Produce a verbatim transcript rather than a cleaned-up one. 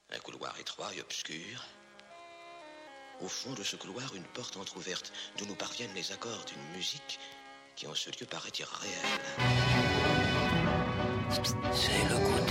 Un couloir étroit et obscur. Au fond de ce couloir, une porte entr'ouverte, d'où nous parviennent les accords d'une musique qui en ce lieu paraît irréelle. C'est le côté